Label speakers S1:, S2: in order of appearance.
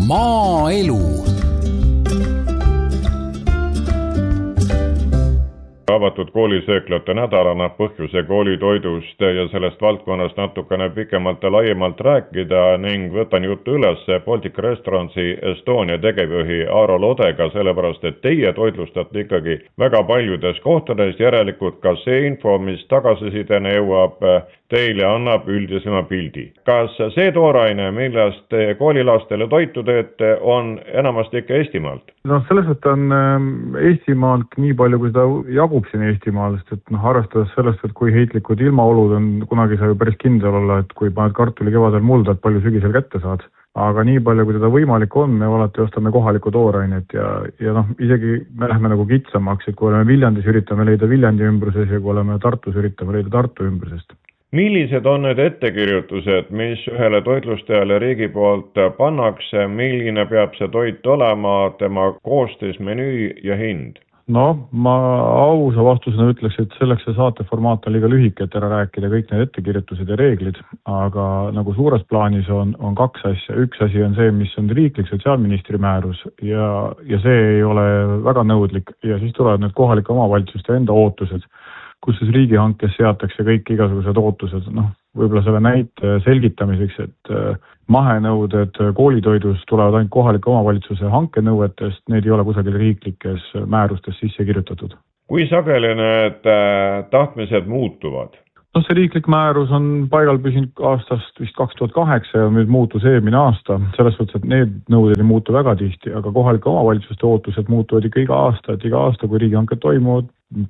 S1: Maaelu.
S2: Avatud koolisööklate nädal annab põhjuse koolitoidust ja sellest valdkonnast natukene pikemalt ja laiemalt rääkida ning võtan juttu üles Baltic Restaurantsi Estonia tegevjuhi Aaro Lodega, sellepärast et teie toitlustate ikkagi väga paljudes kohtades, järelikult ka see info, mis tagasisidena jõuab teile, annab üldisema pildi. Kas see tooraine, millest te koolilastele toitu teete, on enamasti ikka Eestimaalt?
S3: Selles võttes on Eestimaalt nii palju, kui seda jagub siin Eestimaal, sest et arvestades sellest, et kui heitlikud ilmaolud on, kunagi saa ju päris kindel olla, et kui paned kartuli kevadel mulda, et palju sügisel kätte saad. Aga nii palju, kui teda võimalik on, me alati ostame kohalikku toorainet ja isegi me lähme nagu kitsamaks, et kui oleme Viljandis, üritame leida Viljandi ümbruses ja kui oleme Tartus, üritame leida Tartu ümbrusest.
S2: Millised on need ettekirjutused, mis ühele toitlustajale riigi poolt pannakse, milline peab see toit olema, tema koostis, menüü ja hind?
S3: Ma ausa vastusena ütleks, et selleks see saateformaat on liiga lühike, et ära rääkida kõik need ettekirjutused ja reeglid, aga nagu suures plaanis on kaks asja. Üks asi on see, mis on riiklik sotsiaalministri määrus ja see ei ole väga nõudlik ja siis tulevad need kohalike omavalitsuste enda ootused, kus siis riigihankes seatakse kõik igasugused ootused, võib-olla selle näite selgitamiseks, et mahenõuded koolitoidus tulevad ainult kohalike omavalitsuse hankenõuetest, need ei ole kusagil riiklikes määrustes sisse kirjutatud.
S2: Kui sageli need tahtmised muutuvad?
S3: See riiklik määrus on paigal püsinud aastast vist 2008 ja nüüd muutus eelmine aasta. Selles võttes, et need nõuded ei muutu väga tihti, aga kohalike omavalitsuste ootused muutuvad ikka iga aasta, kui riigihanked toimuvad,